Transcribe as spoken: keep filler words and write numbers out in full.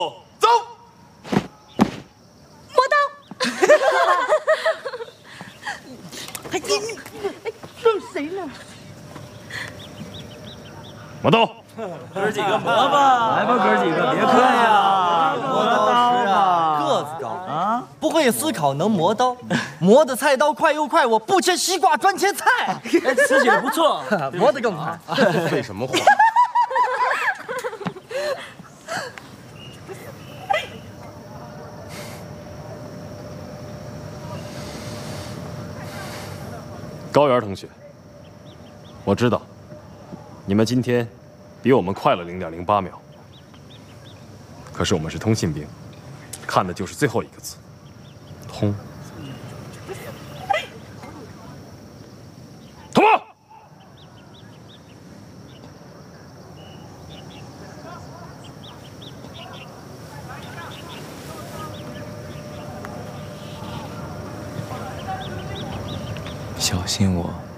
走。 磨刀。 哎，你你扔谁呢？ 磨刀。 哥儿几个磨吧， 来吧，哥儿几个，别看呀， 磨刀石啊，个子高啊，不会思考能磨刀，磨的菜刀快又快，我不切西瓜专切菜。 哎，师姐不错， 磨得更快。 废什么话？高原同学，我知道，你们今天比我们快了零点零八秒。可是我们是通信兵，看的就是最后一个字“通”。同胞， 小心我。